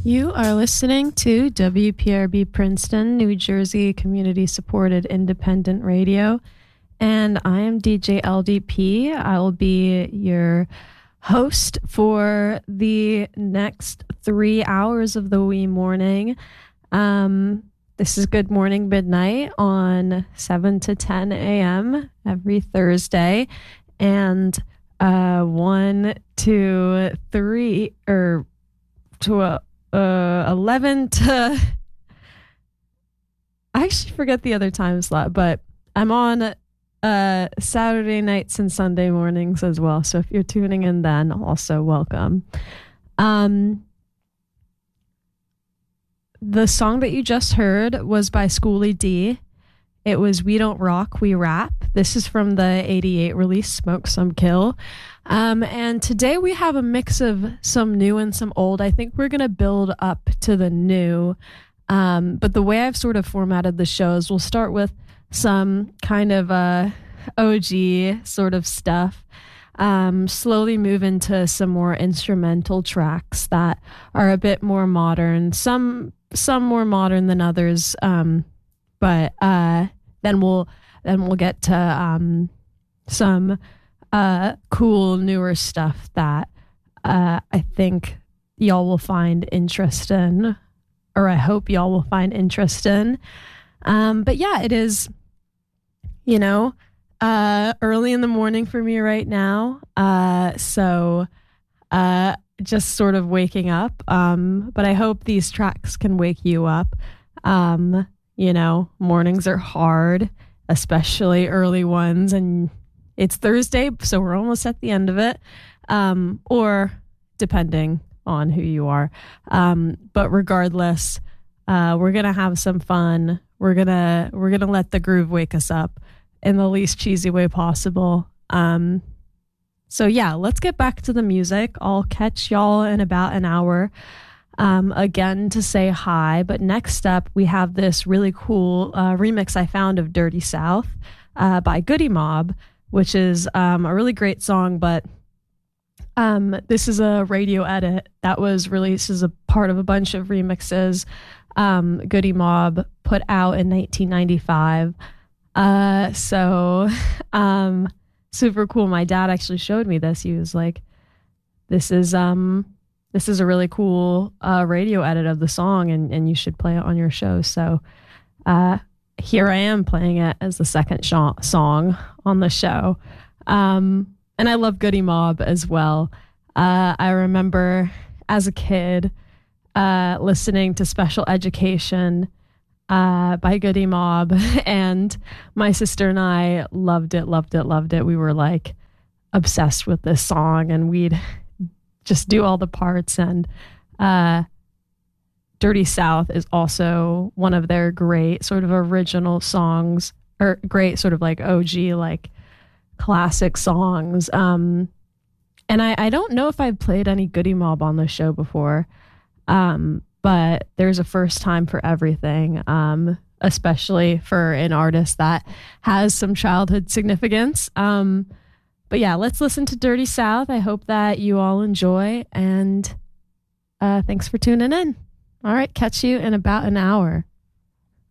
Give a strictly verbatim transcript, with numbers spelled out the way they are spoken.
You are listening to W P R B Princeton, New Jersey Community Supported Independent Radio, and I am D J L D P. I will be your host for the next three hours of the wee morning. Um, this is Good Morning Midnight on seven to ten a.m. every Thursday, and uh, one, two, three, or to a Uh, eleven to, I actually forget the other time slot, but I'm on uh, Saturday nights and Sunday mornings as well. So if you're tuning in then, also welcome. Um, the song that you just heard was by Schoolie D. It was We Don't Rock, We Rap. This is from the eighty-eight release, Smoke Some Kill. Um, and today we have a mix of some new and some old. I think we're going to build up to the new. Um, but the way I've sort of formatted the shows, we'll start with some kind of uh, O G sort of stuff. Um, slowly move into some more instrumental tracks that are a bit more modern. Some some more modern than others. Um, but uh, then we'll then we'll get to um, some uh, cool newer stuff that uh, I think y'all will find interest in, or I hope y'all will find interest in. Um, but yeah, it is, you know, uh, early in the morning for me right now. Uh, so uh, just sort of waking up. Um, but I hope these tracks can wake you up. Um, you know, mornings are hard, especially early ones, and it's Thursday, so we're almost at the end of it, um, or depending on who you are. Um, but regardless, uh, we're gonna have some fun. We're gonna we're gonna let the groove wake us up in the least cheesy way possible. Um, so yeah, let's get back to the music. I'll catch y'all in about an hour. Um, again to say hi, but next up we have this really cool uh, remix I found of Dirty South uh, by Goody Mob, which is um, a really great song, but um, this is a radio edit that was released as a part of a bunch of remixes um, Goody Mob put out in nineteen ninety-five. Uh, so um, super cool. My dad actually showed me this. He was like, this is um, this is a really cool uh, radio edit of the song, and, and you should play it on your show. So uh, here I am playing it as the second sh- song on the show. Um, and I love Goody Mob as well. Uh, I remember as a kid uh, listening to Special Education uh, by Goody Mob, and my sister and I loved it, loved it, loved it. We were like obsessed with this song, and we'd just do all the parts. And uh, Dirty South is also one of their great sort of original songs, or great sort of like O G, like classic songs. Um, and I, I don't know if I've played any Goody Mob on the show before, um, but there's a first time for everything, um, especially for an artist that has some childhood significance. Um, but yeah, let's listen to Dirty South. I hope that you all enjoy, and uh, thanks for tuning in. All right, catch you in about an hour.